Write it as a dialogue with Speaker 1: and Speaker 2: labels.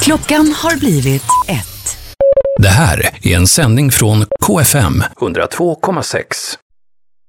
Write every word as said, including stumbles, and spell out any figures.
Speaker 1: Klockan har blivit ett.
Speaker 2: Det här är en sändning från K F M hundra två komma sex.